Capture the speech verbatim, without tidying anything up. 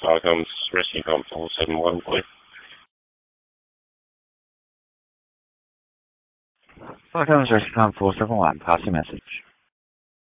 Falcons Rescue Com four seven one, please. Falcons Rescue Com four seven one, pass your message.